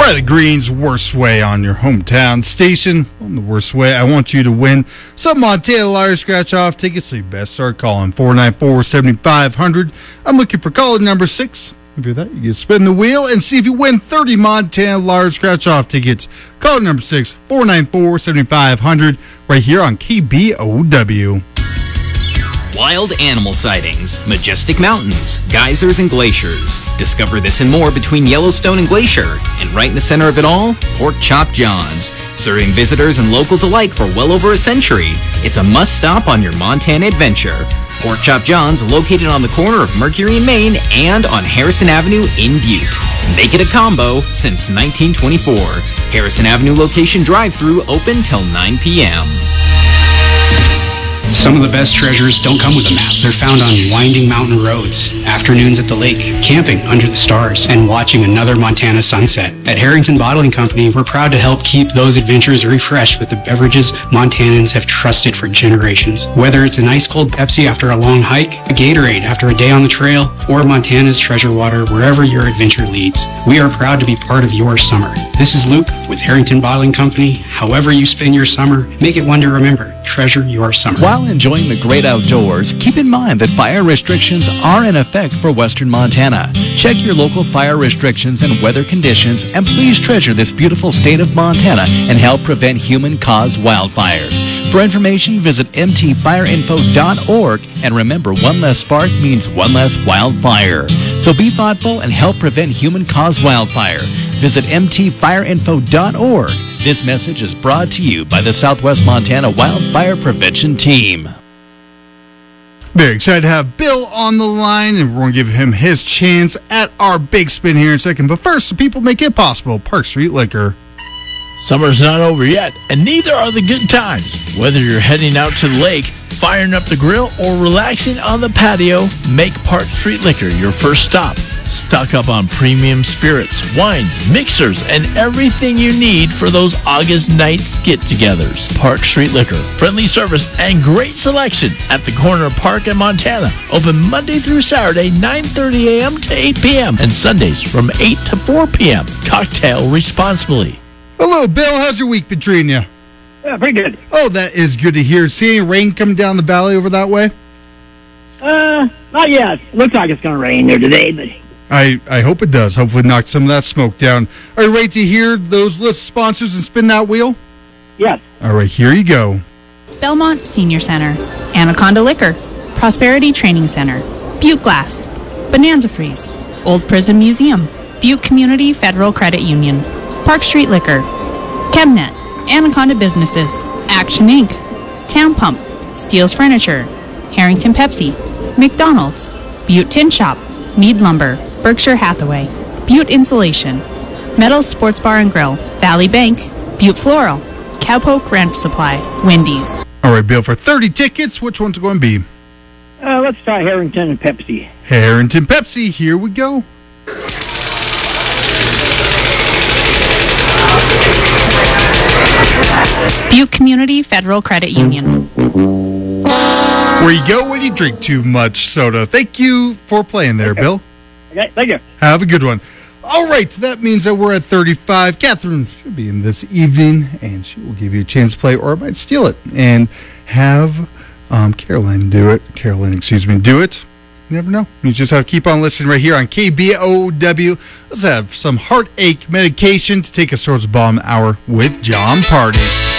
Riley Green's Worst Way on your hometown station. On the Worst Way, I want you to win some Montana Lottery scratch-off tickets, so you best start calling 494-7500. I'm looking for caller number 6. If you're that, you can spin the wheel and see if you win 30 Montana Lottery scratch-off tickets. Caller number 6, 494-7500, right here on KBOW. Wild animal sightings, majestic mountains, geysers, and glaciers. Discover this and more between Yellowstone and Glacier. And right in the center of it all, Pork Chop John's. Serving visitors and locals alike for well over a century. It's a must-stop on your Montana adventure. Pork Chop John's, located on the corner of Mercury and Main and on Harrison Avenue in Butte. Make it a combo since 1924. Harrison Avenue location drive-thru open till 9 p.m. Some of the best treasures don't come with a map. They're found on winding mountain roads, afternoons at the lake, camping under the stars, and watching another Montana sunset. At Harrington Bottling Company, we're proud to help keep those adventures refreshed with the beverages Montanans have trusted for generations. Whether it's an ice-cold Pepsi after a long hike, a Gatorade after a day on the trail, or Montana's treasure water wherever your adventure leads, we are proud to be part of your summer. This is Luke with Harrington Bottling Company. However you spend your summer, make it one to remember. Treasure your summer. While enjoying the great outdoors, keep in mind that fire restrictions are in effect for western Montana. Check your local fire restrictions and weather conditions, and please treasure this beautiful state of Montana and help prevent human-caused wildfires. For information, visit mtfireinfo.org, and remember, one less spark means one less wildfire. So be thoughtful and help prevent human-caused wildfire. Visit mtfireinfo.org. This message is brought to you by the Southwest Montana Wildfire Prevention Team. Very excited to have Bill on the line, and we're going to give him his chance at our big spin here in a second. But first, the people make it possible. Park Street Liquor. Summer's not over yet, and neither are the good times. Whether you're heading out to the lake, firing up the grill, or relaxing on the patio, make Park Street Liquor your first stop. Stock up on premium spirits, wines, mixers, and everything you need for those August nights get-togethers. Park Street Liquor. Friendly service and great selection at the corner of Park and Montana. Open Monday through Saturday, 9:30 a.m. to 8 p.m. and Sundays from 8 to 4 p.m. Cocktail responsibly. Hello, Bill. How's your week been treating you? Yeah, pretty good. Oh, that is good to hear. See any rain coming down the valley over that way? Not yet. Looks like it's going to rain there today, but I hope it does. Hopefully knock some of that smoke down. Are you ready to hear those list sponsors and spin that wheel? yes. All right, here you go. Belmont Senior Center, Anaconda Liquor, Prosperity Training Center, Butte Glass, Bonanza Freeze, Old Prison Museum, Butte Community Federal Credit Union, Park Street Liquor, Chemnet, Anaconda Businesses, Action Inc., Town Pump, Steele's Furniture, Harrington Pepsi, McDonald's, Butte Tin Shop, Mead Lumber, Berkshire Hathaway, Butte Insulation, Metals Sports Bar and Grill, Valley Bank, Butte Floral, Cowpoke Ranch Supply, Wendy's. All right, Bill, for 30 tickets, which one's it going to be? Let's try Harrington and Pepsi. Harrington Pepsi, here we go. Butte Community Federal Credit Union. Where you go when you drink too much soda. Thank you for playing there, Bill. Okay, thank you. Have a good one. All right, that means that we're at 35. Catherine should be in this evening, and she will give you a chance to play, or I might steal it and have Caroline do it. Do it. You never know. You just have to keep on listening right here on KBOW. Let's have some heartache medication to take us towards the bottom hour with John Party.